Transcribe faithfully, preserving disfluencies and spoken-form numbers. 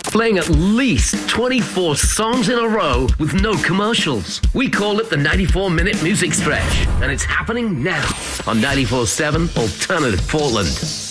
playing at least twenty-four songs in a row with no commercials. We call it the ninety-four minute music stretch, and it's happening now on ninety-four seven Alternative Portland.